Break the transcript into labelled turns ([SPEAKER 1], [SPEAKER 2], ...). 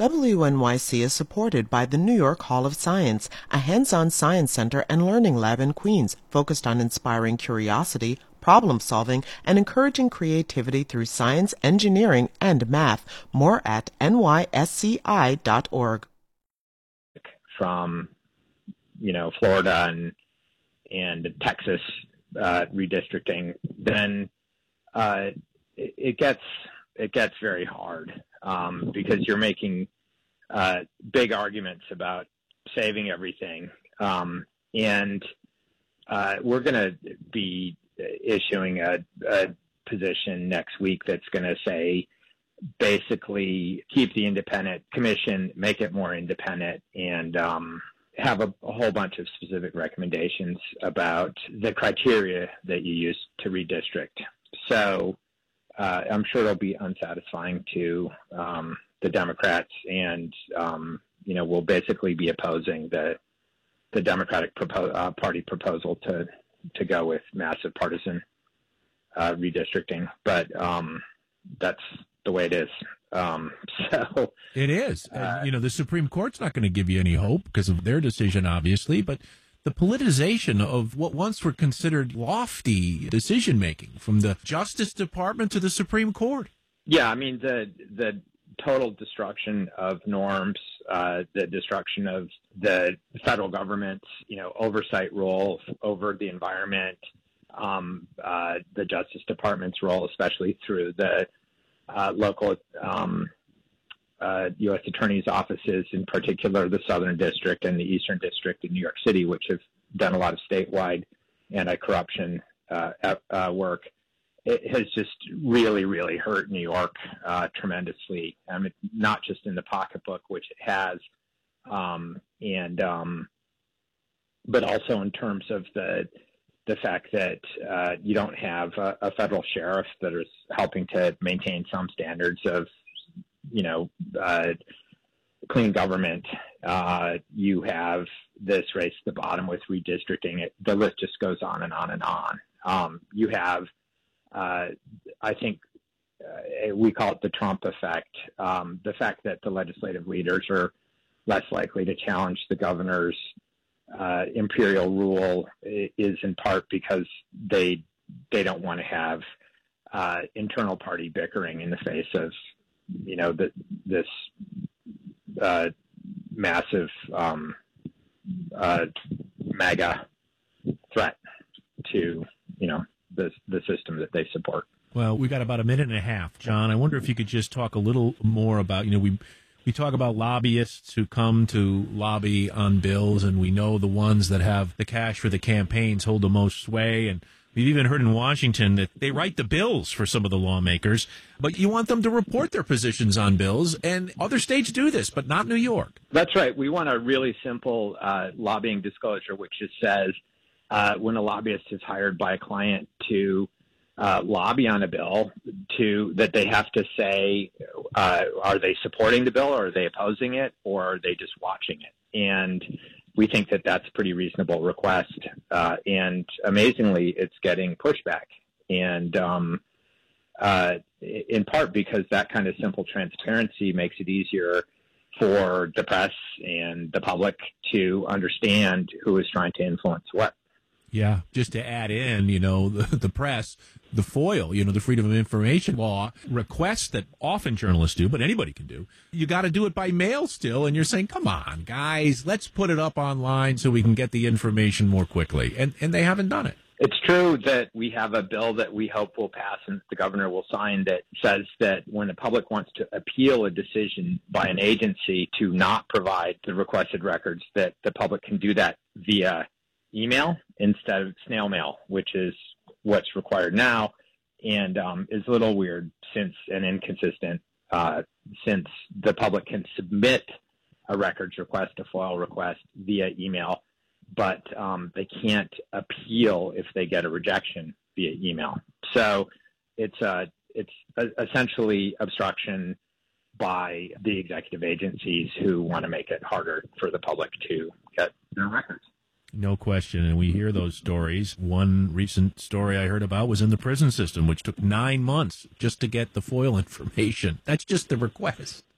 [SPEAKER 1] WNYC is supported by the New York Hall of Science, a hands-on science center and learning lab in Queens focused on inspiring curiosity, problem-solving, and encouraging creativity through science, engineering, and math. More at nysci.org.
[SPEAKER 2] From, Florida and Texas redistricting, then it gets very hard because you're making big arguments about saving everything, and we're going to be issuing a position next week that's going to say basically keep the independent commission, make it more independent, and have a whole bunch of specific recommendations about the criteria that you use to redistrict. So I'm sure it'll be unsatisfying to the Democrats, and we'll basically be opposing the Democratic Party proposal to go with massive partisan redistricting. But that's the way it is. So
[SPEAKER 3] it is. The Supreme Court's not going to give you any hope because of their decision, obviously, but the politicization of what once were considered lofty decision-making from the Justice Department to the Supreme Court.
[SPEAKER 2] Yeah, I mean, the total destruction of norms, the destruction of the federal government's, oversight role over the environment, the Justice Department's role, especially through the local U.S. attorney's offices, in particular the Southern District and the Eastern District in New York City, which have done a lot of statewide anti-corruption work. It has just really, really hurt New York tremendously. I mean, not just in the pocketbook, which it has, but also in terms of the fact that you don't have a federal sheriff that is helping to maintain some standards of, clean government. You have this race to the bottom with redistricting. The list just goes on and on and on. You have, I think, we call it the Trump effect. The fact that the legislative leaders are less likely to challenge the governor's imperial rule is in part because they don't want to have internal party bickering in the face of this massive MAGA threat to the system that they support.
[SPEAKER 3] Well, we got about a minute and a half, John. I wonder if you could just talk a little more about we talk about lobbyists who come to lobby on bills, and we know the ones that have the cash for the campaigns hold the most sway. And we've even heard in Washington that they write the bills for some of the lawmakers, but you want them to report their positions on bills, and other states do this, but not New York.
[SPEAKER 2] That's right. We want a really simple lobbying disclosure, which just says when a lobbyist is hired by a client to lobby on a bill, that they have to say, are they supporting the bill, or are they opposing it, or are they just watching it? And we think that that's a pretty reasonable request. And amazingly, it's getting pushback. And in part because that kind of simple transparency makes it easier for the press and the public to understand who is trying to influence what.
[SPEAKER 3] Yeah, just to add in, the press, the FOIL, the Freedom of Information Law requests that often journalists do, but anybody can do. You got to do it by mail still, and you're saying, come on, guys, let's put it up online so we can get the information more quickly. And they haven't done it.
[SPEAKER 2] It's true that we have a bill that we hope will pass and the governor will sign that says that when the public wants to appeal a decision by an agency to not provide the requested records, that the public can do that via email instead of snail mail, which is what's required now, and is a little weird and inconsistent since the public can submit a records request, a FOIL request via email, but they can't appeal if they get a rejection via email. So it's essentially obstruction by the executive agencies who want to make it harder for the public to get their records.
[SPEAKER 3] No question, and we hear those stories. One recent story I heard about was in the prison system, which took 9 months just to get the FOIL information. That's just the request.